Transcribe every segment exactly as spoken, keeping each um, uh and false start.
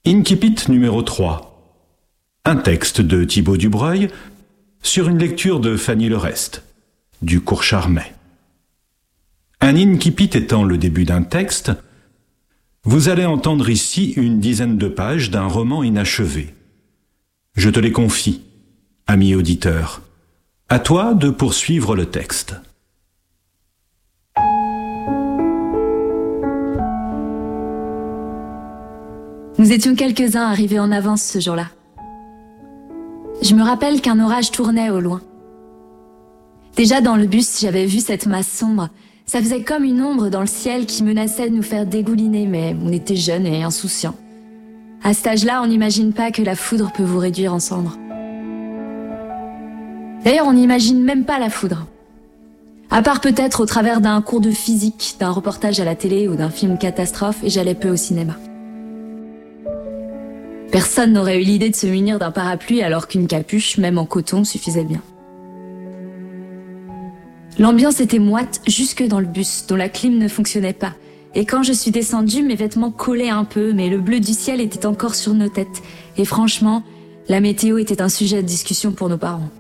Incipit numéro trois. Un texte de Thibaut Dubreuil sur une lecture de Fanny Lerest, du cours Charmet. Un incipit étant le début d'un texte, vous allez entendre ici une dizaine de pages d'un roman inachevé. Je te les confie, ami auditeur. À toi de poursuivre le texte. Nous étions quelques-uns arrivés en avance ce jour-là. Je me rappelle qu'un orage tournait au loin. Déjà dans le bus, j'avais vu cette masse sombre. Ça faisait comme une ombre dans le ciel qui menaçait de nous faire dégouliner, mais on était jeunes et insouciants. À cet âge-là, on n'imagine pas que la foudre peut vous réduire en cendres. D'ailleurs, on n'imagine même pas la foudre. À part peut-être au travers d'un cours de physique, d'un reportage à la télé ou d'un film catastrophe, et j'allais peu au cinéma. Personne n'aurait eu l'idée de se munir d'un parapluie alors qu'une capuche, même en coton, suffisait bien. L'ambiance était moite jusque dans le bus, dont la clim ne fonctionnait pas. Et quand je suis descendue, mes vêtements collaient un peu, mais le bleu du ciel était encore sur nos têtes. Et franchement, la météo était un sujet de discussion pour nos parents.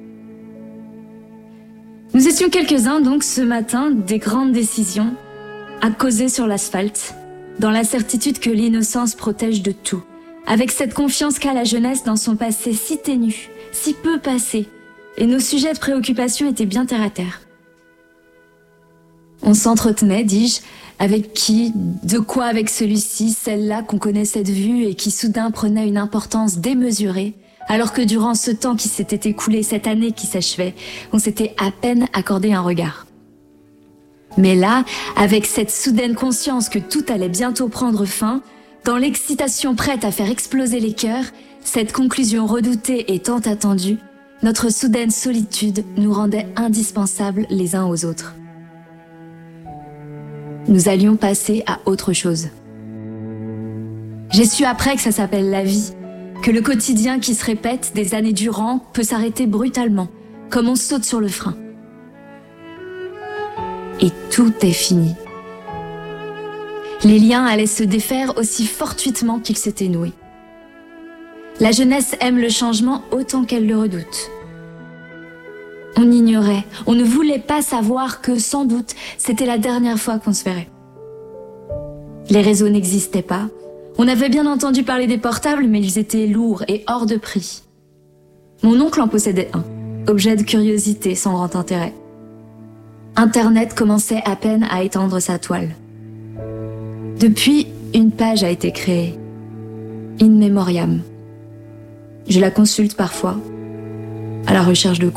Nous étions quelques-uns donc ce matin, des grandes décisions, à causer sur l'asphalte, dans la certitude que l'innocence protège de tout, avec cette confiance qu'a la jeunesse dans son passé si ténu, si peu passé, et nos sujets de préoccupation étaient bien terre à terre. On s'entretenait, dis-je, avec qui, de quoi avec celui-ci, celle-là qu'on connaissait de vue et qui soudain prenait une importance démesurée, alors que durant ce temps qui s'était écoulé, cette année qui s'achevait, on s'était à peine accordé un regard. Mais là, avec cette soudaine conscience que tout allait bientôt prendre fin, dans l'excitation prête à faire exploser les cœurs, cette conclusion redoutée et tant attendue, notre soudaine solitude nous rendait indispensables les uns aux autres. Nous allions passer à autre chose. J'ai su après que ça s'appelle la vie, que le quotidien qui se répète des années durant peut s'arrêter brutalement, comme on saute sur le frein. Et tout est fini. Les liens allaient se défaire aussi fortuitement qu'ils s'étaient noués. La jeunesse aime le changement autant qu'elle le redoute. On ignorait, on ne voulait pas savoir que, sans doute, c'était la dernière fois qu'on se verrait. Les réseaux n'existaient pas. On avait bien entendu parler des portables, mais ils étaient lourds et hors de prix. Mon oncle en possédait un, objet de curiosité sans grand intérêt. Internet commençait à peine à étendre sa toile. Depuis, une page a été créée. In Memoriam. Je la consulte parfois. À la recherche de quoi ?